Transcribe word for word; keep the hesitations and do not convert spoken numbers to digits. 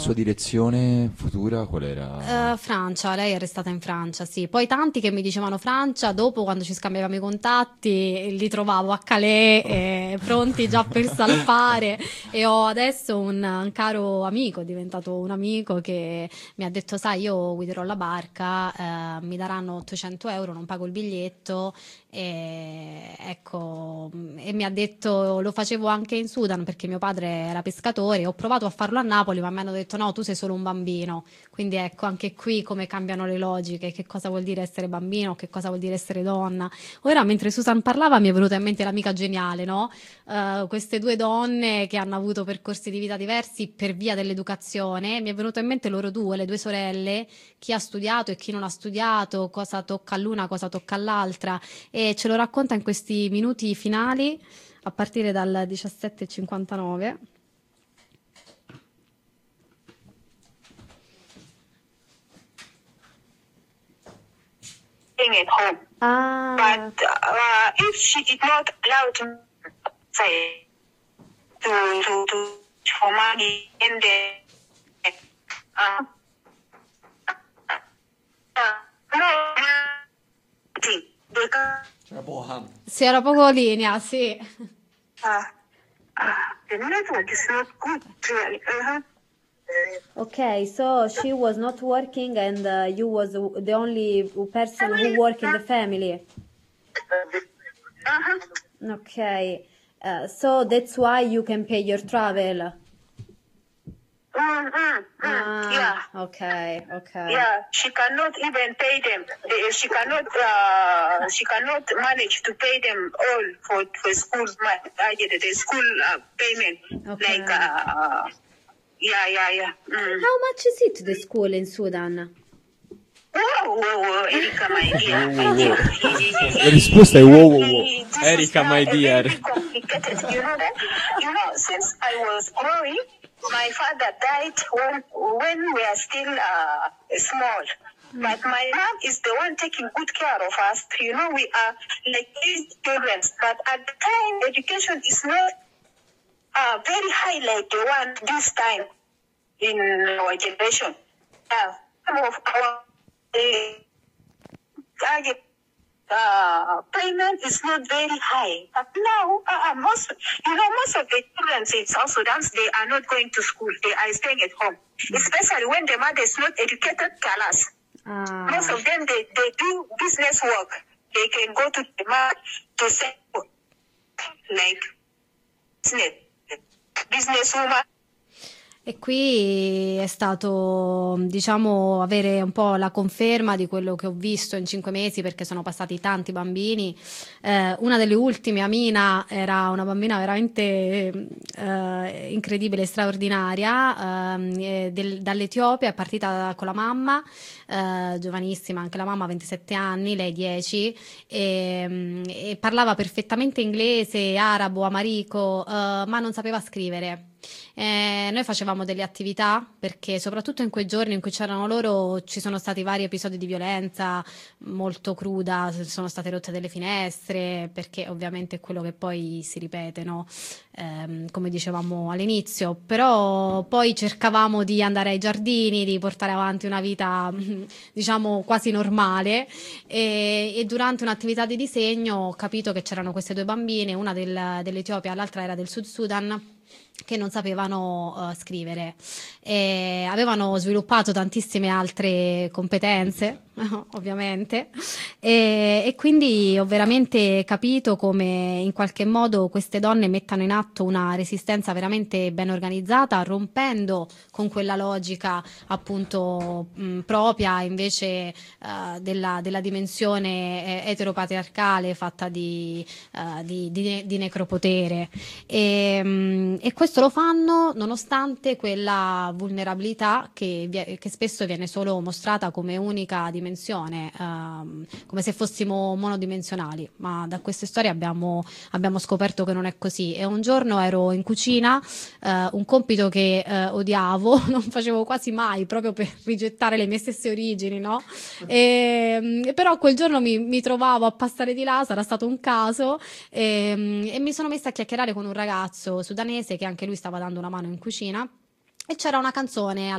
Sua direzione futura qual era? Eh, Francia, lei è restata in Francia, sì. Poi tanti che mi dicevano Francia, dopo quando ci scambiavamo i contatti, li trovavo a Calais, eh, pronti già per salpare. E ho adesso un, un caro amico, è diventato un amico che mi ha detto, sai, io guiderò la barca, eh, mi daranno ottocento euro, non pago il biglietto. E, ecco, e mi ha detto, lo facevo anche in Sudan perché mio padre era pescatore, ho provato a farlo a Napoli, ma mi hanno detto no, tu sei solo un bambino. Quindi ecco, anche qui come cambiano le logiche, che cosa vuol dire essere bambino, che cosa vuol dire essere donna. Ora, mentre Susan parlava, mi è venuta in mente l'amica geniale, no? Eh, queste due donne che hanno avuto percorsi di vita diversi per via dell'educazione. Mi è venuto in mente loro due, le due sorelle, chi ha studiato e chi non ha studiato, cosa tocca all'una, cosa tocca all'altra, e ce lo racconta in questi minuti finali, a partire dal diciassette e cinquantanove. At home. Ah. But uh, if she did not allow to say to to to for money and then uh, uh, no, because C'era poca. Sì, era poco linea, sì. uh, uh, the network is not good really. Uh-huh. Okay, so she was not working and uh, you was the only person who work in the family. Uh-huh. Okay, uh, so that's why you can pay your travel. Mm, mm, mm. Ah, Yeah. okay, okay. Yeah, she cannot even pay them. They- She cannot. Uh, she cannot manage to pay them all for for school. ma- uh, yeah, the school uh, payment. Okay. Like. Uh, yeah, yeah, yeah. Mm. How much is it the school in Sudan? Whoa, whoa, whoa, Erika, my dear. Wow, wow. La risposta è wow, wow, wow. This Erika, is my now a dear. very complicated. You know that? You know, since I was growing, my father died when when we are still uh, small. But my mom is the one taking good care of us. You know, we are like eight children. But at the time, education is not uh, very high like the one this time in our generation. Uh, some of our uh, target uh, payment is not very high. But now, uh, uh, most, you know, most of the children in South Sudan, they are not going to school. They are staying at home. Especially when the mother is not educated, class. Ah, Most of them, they, they do business work. They can go to the market to sell, like, business, businesswoman. e qui è stato, diciamo, avere un po' la conferma di quello che ho visto in cinque mesi, perché sono passati tanti bambini. Eh, una delle ultime, Amina, era una bambina veramente eh, incredibile, straordinaria, eh, del- dall'Etiopia, è partita con la mamma, eh, giovanissima, anche la mamma, ventisette anni, lei dieci, e, e parlava perfettamente inglese, arabo, amarico, eh, ma non sapeva scrivere. Eh, noi facevamo delle attività perché soprattutto in quei giorni in cui c'erano loro ci sono stati vari episodi di violenza molto cruda, sono state rotte delle finestre, perché ovviamente è quello che poi si ripete, no? Ehm, come dicevamo all'inizio, però poi cercavamo di andare ai giardini, di portare avanti una vita diciamo quasi normale, e, e durante un'attività di disegno ho capito che c'erano queste due bambine, una del- dell'Etiopia, l'altra era del Sud Sudan, che non sapevano uh, scrivere, e avevano sviluppato tantissime altre competenze ovviamente, e, e quindi ho veramente capito come in qualche modo queste donne mettano in atto una resistenza veramente ben organizzata, rompendo con quella logica appunto mh, propria invece uh, della, della dimensione eh, eteropatriarcale fatta di, uh, di, di, di necropotere, e, mh, e questo lo fanno nonostante quella vulnerabilità che, vie- che spesso viene solo mostrata come unica dimensione, ehm, come se fossimo monodimensionali, ma da queste storie abbiamo, abbiamo scoperto che non è così. E un giorno ero in cucina, eh, un compito che eh, odiavo, non facevo quasi mai, proprio per rigettare le mie stesse origini, no? E, però quel giorno mi, mi trovavo a passare di là, sarà stato un caso, e, e mi sono messa a chiacchierare con un ragazzo sudanese che anche lui stava dando una mano in cucina, e c'era una canzone